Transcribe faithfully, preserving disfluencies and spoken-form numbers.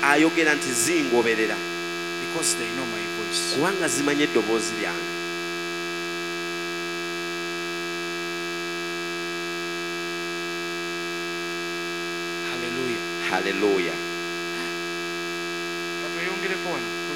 ayogera nti zingoberera because they know my voice. kubanga zimanye eddoboozi lyange. Hallelujah. Haleluya. Katweyongereko wano.